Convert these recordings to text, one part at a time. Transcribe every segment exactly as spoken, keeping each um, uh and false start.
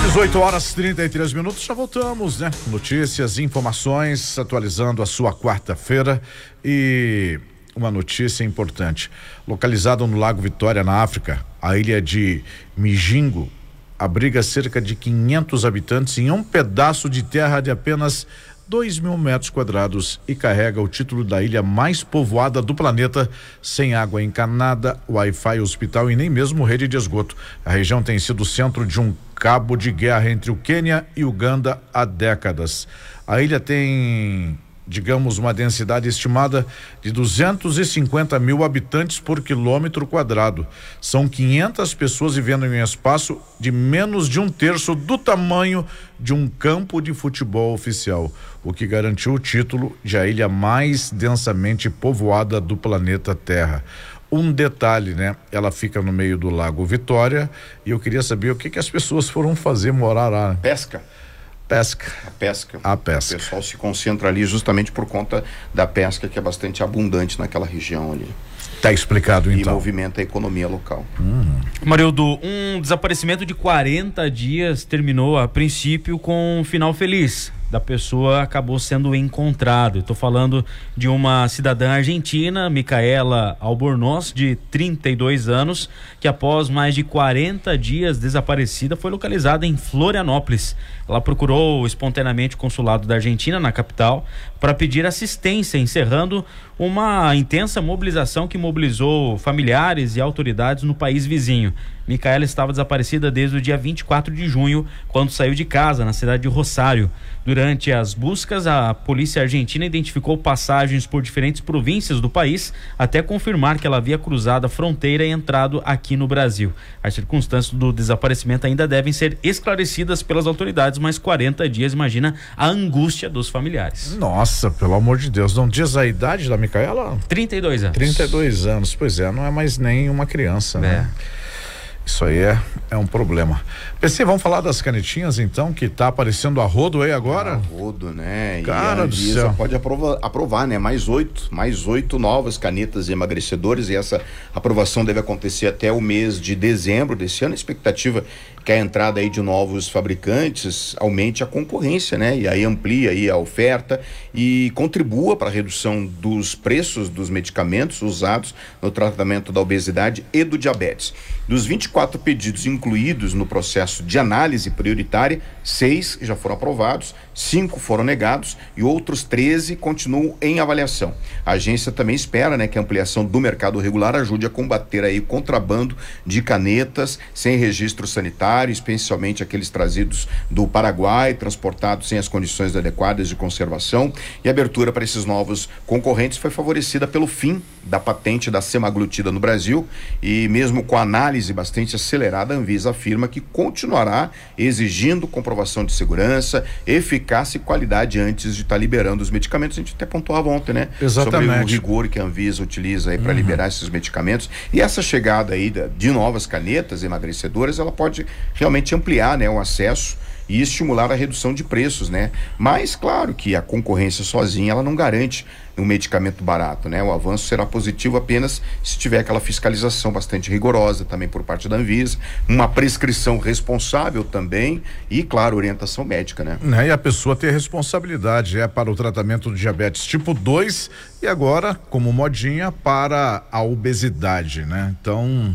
dezoito horas e trinta e três minutos, já voltamos, né? Notícias, informações, atualizando a sua quarta-feira e uma notícia importante. Localizada no Lago Vitória, na África, a ilha de Mijingo abriga cerca de quinhentos habitantes em um pedaço de terra de apenas dois mil metros quadrados e carrega o título da ilha mais povoada do planeta, sem água encanada, Wi-Fi, hospital e nem mesmo rede de esgoto. A região tem sido centro de um cabo de guerra entre o Quênia e Uganda há décadas. A ilha tem, digamos, uma densidade estimada de duzentos e cinquenta mil habitantes por quilômetro quadrado. São quinhentas pessoas vivendo em um espaço de menos de um terço do tamanho de um campo de futebol oficial, o que garantiu o título de a ilha mais densamente povoada do planeta Terra. Um detalhe, né? Ela fica no meio do Lago Vitória e eu queria saber o que que as pessoas foram fazer morar lá. Pesca. Pesca. A pesca. A pesca. O pessoal se concentra ali justamente por conta da pesca, que é bastante abundante naquela região ali. Tá explicado, então. E movimenta a economia local. Uhum. Marildo, um desaparecimento de quarenta dias terminou a princípio com um final feliz. Da pessoa acabou sendo encontrado. Estou falando de uma cidadã argentina, Micaela Albornoz, de trinta e dois anos, que após mais de quarenta dias desaparecida foi localizada em Florianópolis. Ela procurou espontaneamente o consulado da Argentina na capital para pedir assistência, encerrando uma intensa mobilização que mobilizou familiares e autoridades no país vizinho. Micaela estava desaparecida desde o dia vinte e quatro de junho, quando saiu de casa na cidade de Rosário. Durante as buscas, a polícia argentina identificou passagens por diferentes províncias do país, até confirmar que ela havia cruzado a fronteira e entrado aqui no Brasil. As circunstâncias do desaparecimento ainda devem ser esclarecidas pelas autoridades, mas quarenta dias, imagina a angústia dos familiares. Nossa, pelo amor de Deus, não diz a idade da Micaela? trinta e dois anos. trinta e dois anos, pois é, não é mais nem uma criança, né? É. Isso aí é, é um problema. P C, vamos falar das canetinhas então, que tá aparecendo a rodo aí agora? A rodo, né? Cara e a do Anvisa céu. pode aprovar, aprovar, né? Mais oito, mais oito novas canetas emagrecedoras, e essa aprovação deve acontecer até o mês de dezembro desse ano. A expectativa é que a entrada aí de novos fabricantes aumente a concorrência, né? E aí amplia aí a oferta e contribua para a redução dos preços dos medicamentos usados no tratamento da obesidade e do diabetes. Dos vinte e quatro pedidos incluídos no processo de análise prioritária, seis já foram aprovados, cinco foram negados e outros treze continuam em avaliação. A agência também espera, né, que a ampliação do mercado regular ajude a combater aí o contrabando de canetas sem registro sanitário, especialmente aqueles trazidos do Paraguai, transportados sem as condições adequadas de conservação. E a abertura para esses novos concorrentes foi favorecida pelo fim da patente da semaglutida no Brasil, e mesmo com a análise bastante acelerada, a Anvisa afirma que continuará exigindo comprovação de segurança, eficácia e qualidade antes de estar tá liberando os medicamentos. A gente até pontuava ontem, né? Exatamente. Sobre o rigor que a Anvisa utiliza aí para uhum. liberar esses medicamentos. E essa chegada aí de novas canetas emagrecedoras, ela pode realmente ampliar, né, o acesso e estimular a redução de preços, né? Mas claro que a concorrência sozinha ela não garante um medicamento barato, né? O avanço será positivo apenas se tiver aquela fiscalização bastante rigorosa também por parte da Anvisa, uma prescrição responsável também e, claro, orientação médica, né? né? E a pessoa ter responsabilidade é para o tratamento do diabetes tipo dois e agora, como modinha, para a obesidade, né? Então,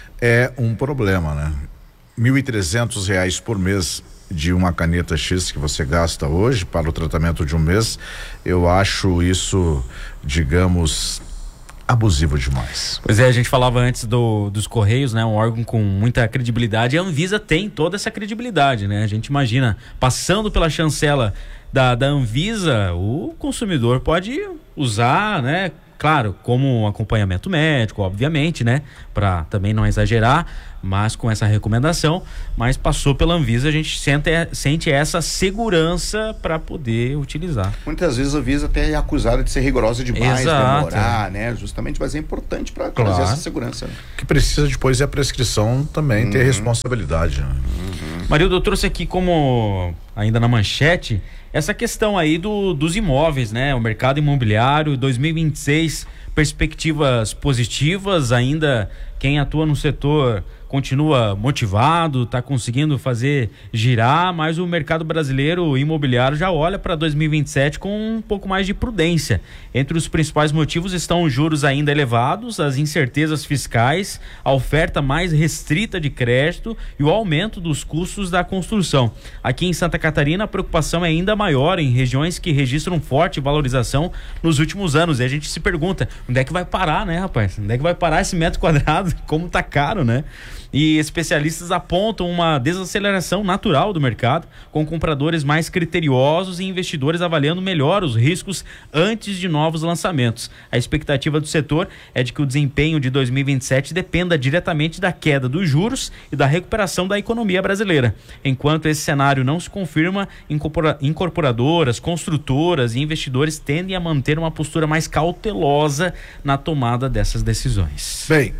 é um problema, né? mil e trezentos reais por mês de uma caneta X que você gasta hoje para o tratamento de um mês, eu acho isso, digamos, abusivo demais. Pois é, a gente falava antes do, dos Correios, né? Um órgão com muita credibilidade, e a Anvisa tem toda essa credibilidade, né? A gente imagina, passando pela chancela da, da Anvisa, o consumidor pode usar, né? Claro, como um acompanhamento médico, obviamente, né? Para também não exagerar, mas com essa recomendação, mas passou pela Anvisa, a gente sente, sente essa segurança para poder utilizar. Muitas vezes a Anvisa até é acusada de ser rigorosa demais, Exato. demorar, né? Justamente, mas é importante para Claro. trazer essa segurança. Né? O que precisa depois é a prescrição também, uhum. ter responsabilidade. Né? Uhum. Marildo, eu trouxe aqui como, ainda na manchete, essa questão aí do, dos imóveis, né? O mercado imobiliário dois mil e vinte e seis, perspectivas positivas, ainda quem atua no setor continua motivado, está conseguindo fazer girar, mas o mercado brasileiro imobiliário já olha para dois mil e vinte e sete com um pouco mais de prudência. Entre os principais motivos estão os juros ainda elevados, as incertezas fiscais, a oferta mais restrita de crédito e o aumento dos custos da construção. Aqui em Santa Catarina, a preocupação é ainda maior em regiões que registram forte valorização nos últimos anos. E a gente se pergunta, onde é que vai parar, né, rapaz? Onde é que vai parar esse metro quadrado? Como tá caro, né? E especialistas apontam uma desaceleração natural do mercado, com compradores mais criteriosos e investidores avaliando melhor os riscos antes de novos lançamentos. A expectativa do setor é de que o desempenho de dois mil e vinte e sete dependa diretamente da queda dos juros e da recuperação da economia brasileira. Enquanto esse cenário não se confirma, incorpora- incorporadoras, construtoras e investidores tendem a manter uma postura mais cautelosa na tomada dessas decisões. Bem,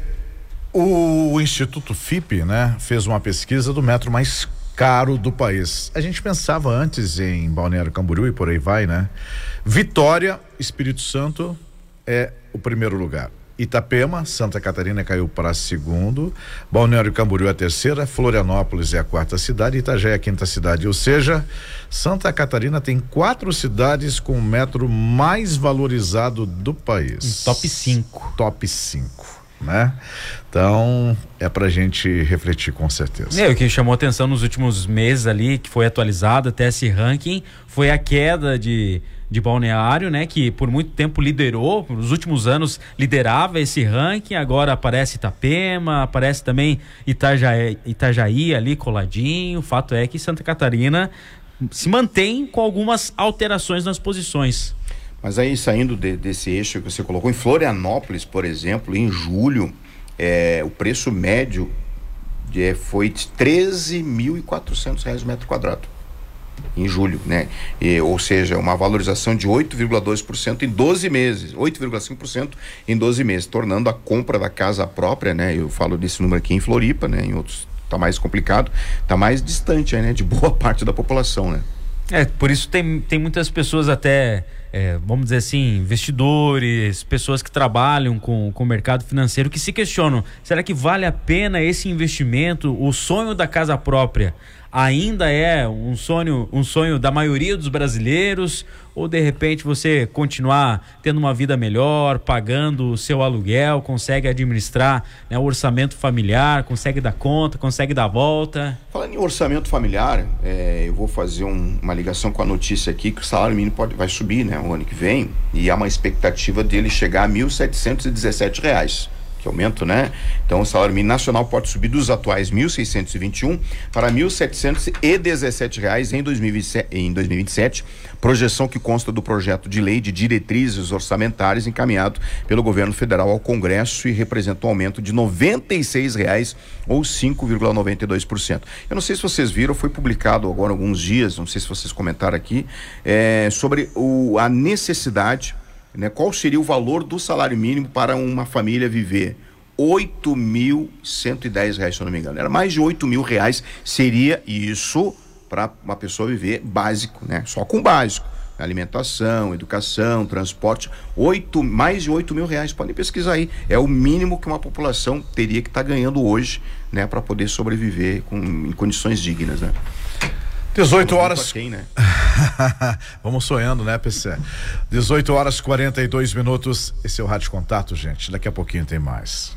o Instituto F I P, né, fez uma pesquisa do metro mais caro do país. A gente pensava antes em Balneário Camboriú e por aí vai, né? Vitória, Espírito Santo é o primeiro lugar. Itapema, Santa Catarina caiu para segundo, Balneário Camboriú é a terceira, Florianópolis é a quarta cidade, Itajaí é a quinta cidade. Ou seja, Santa Catarina tem quatro cidades com o metro mais valorizado do país. Top cinco. Top cinco. Né? Então é pra gente refletir com certeza. É, o que chamou atenção nos últimos meses ali, que foi atualizado até esse ranking, foi a queda de, de Balneário, né? Que por muito tempo liderou, nos últimos anos liderava esse ranking, agora aparece Itapema, aparece também Itajaí, Itajaí ali coladinho. O fato é que Santa Catarina se mantém com algumas alterações nas posições. Mas aí, saindo de, desse eixo que você colocou, em Florianópolis, por exemplo, em julho, é, o preço médio de, foi de treze mil e quatrocentos reais o metro quadrado. Em julho, né? E, ou seja, uma valorização de oito vírgula dois por cento em doze meses, oito vírgula cinco por cento em doze meses, tornando a compra da casa própria, né? Eu falo desse número aqui em Floripa, né? Em outros tá mais complicado, tá mais distante, né? De boa parte da população, né? É, por isso tem, tem muitas pessoas até, é, vamos dizer assim, investidores, pessoas que trabalham com, com o mercado financeiro que se questionam, será que vale a pena esse investimento? O sonho da casa própria ainda é um sonho, um sonho da maioria dos brasileiros, ou de repente você continuar tendo uma vida melhor, pagando o seu aluguel, consegue administrar, né, o orçamento familiar, consegue dar conta, consegue dar volta? Falando em orçamento familiar, é, eu vou fazer um, uma ligação com a notícia aqui que o salário mínimo pode, vai subir, né, o ano que vem, e há uma expectativa dele chegar a mil setecentos e dezessete reais. Que aumento, né? Então o salário mínimo nacional pode subir dos atuais mil seiscentos e vinte e um para mil setecentos e dezessete reais em dois mil e vinte e sete, em dois mil e vinte e sete, projeção que consta do projeto de lei de diretrizes orçamentárias encaminhado pelo governo federal ao Congresso e representa um aumento de noventa e seis reais ou cinco vírgula noventa e dois por cento. Eu não sei se vocês viram, foi publicado agora há alguns dias, não sei se vocês comentaram aqui, é, sobre o, a necessidade, né, qual seria o valor do salário mínimo para uma família viver? oito mil cento e dez reais, se eu não me engano. Era mais de oito mil reais, seria isso para uma pessoa viver básico, né? Só com básico. Alimentação, educação, transporte, oito, mais de oito mil reais. Podem pesquisar aí. É o mínimo que uma população teria que estar tá ganhando hoje, né? Para poder sobreviver com, em condições dignas, né? dezoito horas. Quem, né? Vamos sonhando, né, P C? dezoito horas e quarenta e dois minutos. Esse é o Rádio Contato, gente. Daqui a pouquinho tem mais.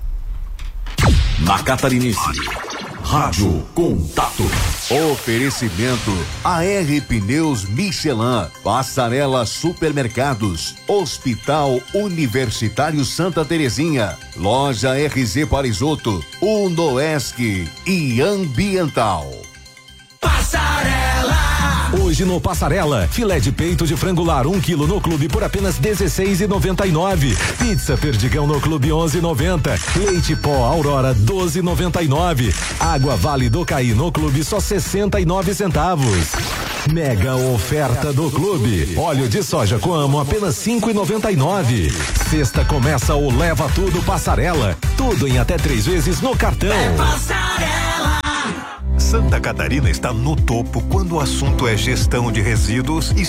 Na Catarinense, Rádio Contato. Oferecimento A R Pneus Michelin, Passarela Supermercados, Hospital Universitário Santa Terezinha, Loja R Z Parisoto, Unoesc e Ambiental. Passarela! Hoje no Passarela, filé de peito de frango lar um quilo no clube por apenas dezesseis reais e noventa e nove. Pizza Perdigão no clube onze reais e noventa. Leite pó Aurora doze reais e noventa e nove. Água Vale do Caí no clube só sessenta e nove centavos. Mega oferta do clube. Óleo de soja Coamo apenas cinco reais e noventa e nove. Sexta começa o Leva Tudo Passarela. Tudo em até três vezes no cartão. É Passarela. Santa Catarina está no topo quando o assunto é gestão de resíduos e